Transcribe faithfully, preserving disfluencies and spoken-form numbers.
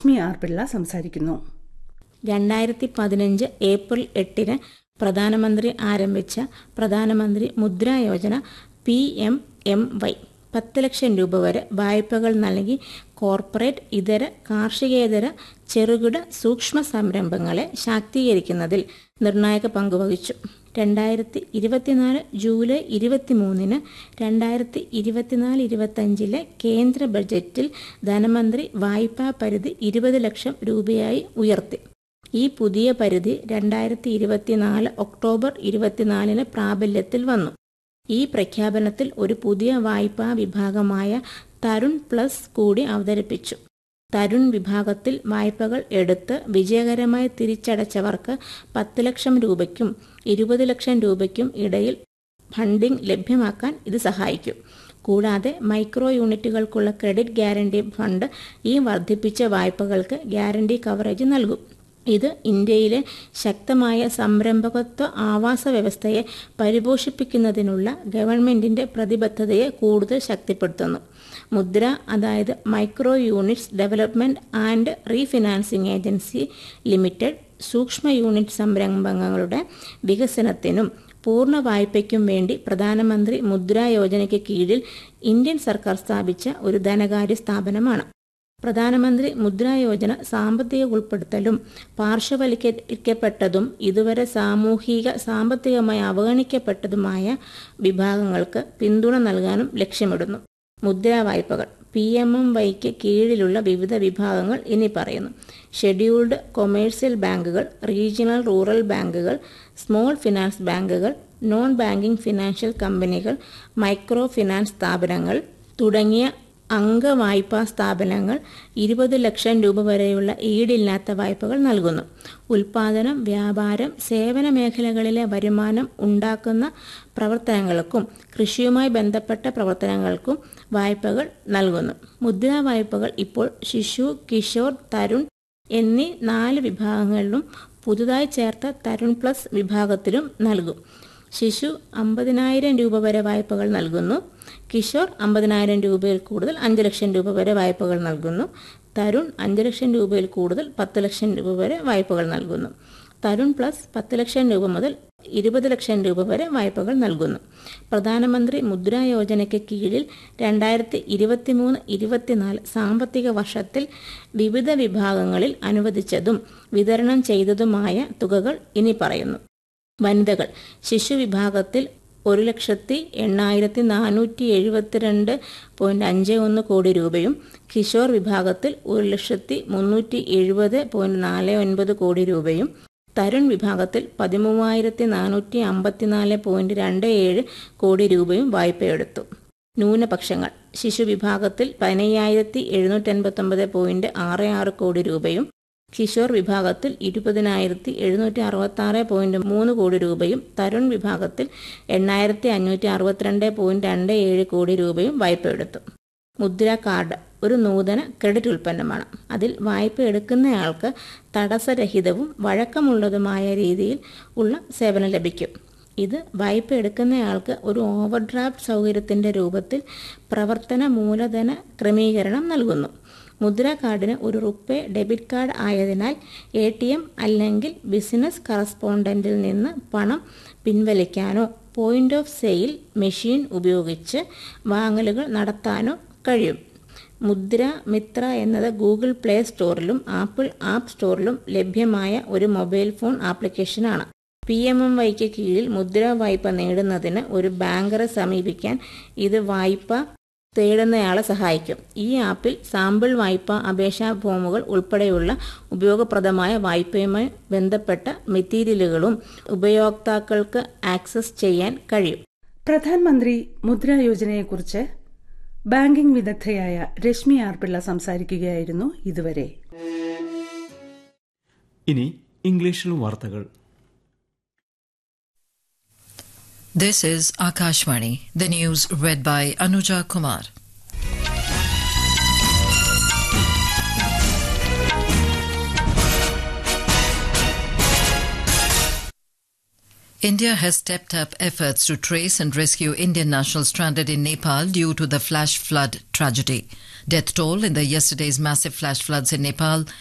Rashmi R Pillai സംസാരിക്കുന്നു. രണ്ടായിരത്തി പതിനഞ്ച് ഏപ്രിൽ എട്ടിന് പ്രധാനമന്ത്രി ആരംഭിച്ച പ്രധാനമന്ത്രി Mudra Yojana P M M Y പത്ത് ലക്ഷം രൂപ വരെ വായ്പകൾ നൽകി കോർപ്പറേറ്റ്, ഇതര, കാർഷികേതര, ചെറുകിട, സൂക്ഷ്മ സംരംഭങ്ങളെ ശാക്തീകരിക്കുന്നതിൽ നിർണായക പങ്കുവഹിച്ചു. രണ്ടായിരത്തി ഇരുപത്തിനാല് ജൂലൈ ഇരുപത്തിമൂന്നിന് രണ്ടായിരത്തി ഇരുപത്തിനാല് ഇരുപത്തഞ്ചിലെ കേന്ദ്ര ബജറ്റിൽ ധനമന്ത്രി വായ്പാ പരിധി ഇരുപത് ലക്ഷം രൂപയായി ഉയർത്തി. ഈ പുതിയ പരിധി രണ്ടായിരത്തി ഇരുപത്തിനാല് ഒക്ടോബർ ഇരുപത്തിനാലിന് പ്രാബല്യത്തിൽ വന്നു. ഈ പ്രഖ്യാപനത്തിൽ ഒരു പുതിയ വായ്പാ വിഭാഗമായ തരുൺ പ്ലസ് കൂടി അവതരിപ്പിച്ചു. തരുൺ വിഭാഗത്തിൽ വായ്പകൾ എടുത്ത് വിജയകരമായി തിരിച്ചടച്ചവർക്ക് പത്ത് ലക്ഷം രൂപയ്ക്കും ഇരുപത് ലക്ഷം രൂപയ്ക്കും ഇടയിൽ ഫണ്ടിംഗ് ലഭ്യമാക്കാൻ ഇത് സഹായിക്കും. കൂടാതെ മൈക്രോ യൂണിറ്റുകൾക്കുള്ള ക്രെഡിറ്റ് ഗ്യാരണ്ടി ഫണ്ട് ഈ വർദ്ധിപ്പിച്ച വായ്പകൾക്ക് ഗ്യാരണ്ടി കവറേജ് നൽകും. ഇത് ഇന്ത്യയിലെ ശക്തമായ സംരംഭകത്വ ആവാസ വ്യവസ്ഥയെ പരിപോഷിപ്പിക്കുന്നതിനുള്ള ഗവൺമെന്റിന്റെ പ്രതിബദ്ധതയെ കൂടുതൽ ശക്തിപ്പെടുത്തുന്നു. മുദ്ര, അതായത് micro units development and refinancing agency limited, സൂക്ഷ്മ യൂണിറ്റ് സംരംഭങ്ങളുടെ വികസനത്തിനും പൂർണ്ണ വായ്പയ്ക്കും വേണ്ടി പ്രധാനമന്ത്രി മുദ്രാ യോജനയ്ക്ക് കീഴിൽ ഇന്ത്യൻ സർക്കാർ സ്ഥാപിച്ച ഒരു ധനകാര്യ സ്ഥാപനമാണ്. പ്രധാനമന്ത്രി മുദ്രാ യോജന സാമ്പത്തിക ഉൾപ്പെടുത്തലും പാർശ്വവൽക്കരിക്കപ്പെട്ടതും ഇതുവരെ സാമൂഹിക സാമ്പത്തികമായി അവഗണിക്കപ്പെട്ടതുമായ വിഭാഗങ്ങൾക്ക് പിന്തുണ നൽകാനും ലക്ഷ്യമിടുന്നു. മുദ്രാ വായ്പകൾ പി എം എം വൈക്ക് കീഴിലുള്ള വിവിധ വിഭാഗങ്ങൾ ഇനി പറയുന്നു. ഷെഡ്യൂൾഡ് കൊമേഴ്സ്യൽ ബാങ്കുകൾ, റീജിയണൽ റൂറൽ ബാങ്കുകൾ, സ്മോൾ ഫിനാൻസ് ബാങ്കുകൾ, നോൺ ബാങ്കിംഗ് ഫിനാൻഷ്യൽ കമ്പനികൾ, മൈക്രോ ഫിനാൻസ് സ്ഥാപനങ്ങൾ തുടങ്ങിയ അംഗവായ്പാ സ്ഥാപനങ്ങൾ ഇരുപത് ലക്ഷം രൂപ വരെയുള്ള ഈടില്ലാത്ത വായ്പകൾ നൽകുന്നു. ഉൽപാദനം, വ്യാപാരം, സേവന മേഖലകളിലെ വരുമാനം ഉണ്ടാക്കുന്ന പ്രവർത്തനങ്ങൾക്കും കൃഷിയുമായി ബന്ധപ്പെട്ട പ്രവർത്തനങ്ങൾക്കും വായ്പകൾ നൽകുന്നു. മുദ്രാ വായ്പകൾ ഇപ്പോൾ ശിശു, കിഷോർ, തരുൺ എന്നീ നാല് വിഭാഗങ്ങളിലും പുതുതായി ചേർത്ത തരുൺ പ്ലസ് വിഭാഗത്തിലും നൽകും. ശിശു അമ്പതിനായിരം രൂപ വരെ വായ്പകൾ നൽകുന്നു. കിഷോർ അമ്പതിനായിരം രൂപയിൽ കൂടുതൽ അഞ്ച് ലക്ഷം രൂപ വരെ വായ്പകൾ നൽകുന്നു. തരുൺ അഞ്ച് ലക്ഷം രൂപയിൽ കൂടുതൽ പത്ത് ലക്ഷം രൂപ വരെ വായ്പകൾ നൽകുന്നു. തരുൺ പ്ലസ് പത്ത് ലക്ഷം രൂപ മുതൽ ഇരുപത് ലക്ഷം രൂപ വരെ വായ്പകൾ നൽകുന്നു. പ്രധാനമന്ത്രി മുദ്രാ യോജനയ്ക്ക് കീഴിൽ രണ്ടായിരത്തി ഇരുപത്തി മൂന്ന് ഇരുപത്തിനാല് സാമ്പത്തിക വർഷത്തിൽ വിവിധ വിഭാഗങ്ങളിൽ അനുവദിച്ചതും വിതരണം ചെയ്തതുമായ തുകകൾ ഇനി പറയുന്നു. വനിതകൾ ശിശു വിഭാഗത്തിൽ ഒരു ലക്ഷത്തി എണ്ണായിരത്തി നാനൂറ്റി എഴുപത്തിരണ്ട് പോയിന്റ് അഞ്ച് ഒന്ന് കോടി രൂപയും, കിഷോർ വിഭാഗത്തിൽ ഒരു ലക്ഷത്തി മുന്നൂറ്റി എഴുപത് പോയിന്റ് നാല് ഒൻപത് കോടി രൂപയും, തരുൺ വിഭാഗത്തിൽ പതിമൂവായിരത്തി നാനൂറ്റി അമ്പത്തിനാല് പോയിന്റ് രണ്ട് ഏഴ് കോടി രൂപയും വായ്പയെടുത്തു. ന്യൂനപക്ഷങ്ങൾ ശിശു വിഭാഗത്തിൽ പതിനയ്യായിരത്തി എഴുന്നൂറ്റി എൺപത്തി ഒമ്പത് പോയിന്റ് ആറ് ആറ് കോടി രൂപയും, കിഷോർ വിഭാഗത്തിൽ ഇരുപതിനായിരത്തി എഴുന്നൂറ്റി അറുപത്തി ആറ് പോയിന്റ് മൂന്ന് കോടി രൂപയും, തരുൺ വിഭാഗത്തിൽ എണ്ണായിരത്തി അഞ്ഞൂറ്റി അറുപത്തിരണ്ട് പോയിന്റ് രണ്ട് ഏഴ് കോടി രൂപയും വായ്പയെടുത്തു. മുദ്രാ കാർഡ് ഒരു നൂതന ക്രെഡിറ്റ് ഉൽപ്പന്നമാണ്. അതിൽ വായ്പ എടുക്കുന്നയാൾക്ക് തടസ്സരഹിതവും വഴക്കമുള്ളതുമായ രീതിയിൽ ഉള്ള സേവനം ലഭിക്കും. ഇത് വായ്പ എടുക്കുന്നയാൾക്ക് ഒരു ഓവർഡ്രാഫ്റ്റ് സൗകര്യത്തിൻ്റെ രൂപത്തിൽ പ്രവർത്തന മൂലധന ക്രമീകരണം നൽകുന്നു. മുദ്രാ കാർഡിന് ഒരു റുപ്പേ ഡെബിറ്റ് കാർഡ് ആയതിനാൽ എ ടി എം അല്ലെങ്കിൽ ബിസിനസ് കറസ്പോണ്ടന്റിൽ നിന്ന് പണം പിൻവലിക്കാനോ പോയിന്റ് ഓഫ് സെയിൽ മെഷീൻ ഉപയോഗിച്ച് വാങ്ങലുകൾ നടത്താനോ കഴിയും. മുദ്ര മിത്ര എന്നത് ഗൂഗിൾ പ്ലേ സ്റ്റോറിലും ആപ്പിൾ ആപ്പ് സ്റ്റോറിലും ലഭ്യമായ ഒരു മൊബൈൽ ഫോൺ ആപ്ലിക്കേഷനാണ്. പി എം എം വൈക്ക് കീഴിൽ മുദ്രാ വായ്പ നേടുന്നതിന് ഒരു ബാങ്കറെ സമീപിക്കാൻ ഇത് വായ്പ തേടുന്നയാളെ സഹായിക്കും. ഈ ആപ്പിൽ സാമ്പിൾ വായ്പ അപേക്ഷാ ഫോമുകൾ ഉൾപ്പെടെയുള്ള ഉപയോഗപ്രദമായ വായ്പയുമായി ബന്ധപ്പെട്ട മെറ്റീരിയലുകളും ഉപയോക്താക്കൾക്ക് ആക്സസ് ചെയ്യാൻ കഴിയും. പ്രധാനമന്ത്രി മുദ്രാ യോജനയെക്കുറിച്ച് ബാങ്കിംഗ് വിദഗ്ധയായ രശ്മി ആർ പിള്ള സംസാരിക്കുകയായിരുന്നു ഇതുവരെ. ഇനി ഇംഗ്ലീഷിൽ വാർത്തകൾ. This is Akashvani. The news read by Anuja Kumar. India has stepped up efforts to trace and rescue Indian nationals stranded in Nepal due to the flash flood tragedy. Death toll in the yesterday's massive flash floods in Nepal